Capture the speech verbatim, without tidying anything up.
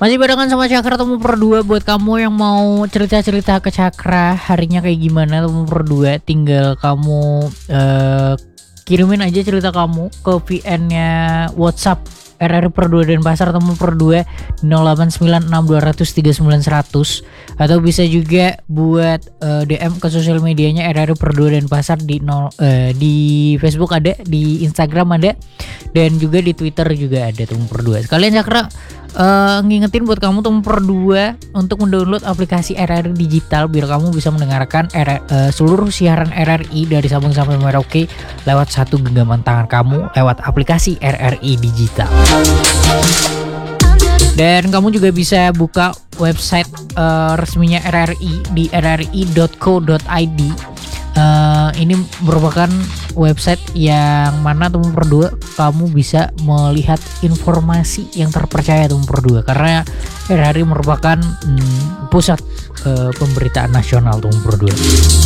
Masih barengan sama Cakra Temu Per dua. Buat kamu yang mau cerita-cerita ke Cakra harinya kayak gimana Temu Per dua, tinggal kamu uh, kirimin aja cerita kamu ke V N-nya WhatsApp R R I Per dua Denpasar Temu Per dua nol delapan sembilan enam dua nol nol tiga sembilan seratus, atau bisa juga buat uh, D M ke sosial medianya R R I Per dua Denpasar di nol, uh, di Facebook ada, di Instagram ada, dan juga di Twitter juga ada Temu Per dua. Sekalian Cakra Uh, ngingetin buat kamu Temu Per dua untuk mendownload aplikasi R R I Digital biar kamu bisa mendengarkan R- uh, seluruh siaran R R I dari Sabang sampai Merauke lewat satu genggaman tangan kamu lewat aplikasi R R I Digital. Dan kamu juga bisa buka website uh, resminya R R I di r r i dot co dot i d. Uh, ini merupakan website yang mana Temu Per dua kamu bisa melihat informasi yang terpercaya Temu Per dua, karena R R I merupakan hmm, pusat uh, pemberitaan nasional Temu Per dua.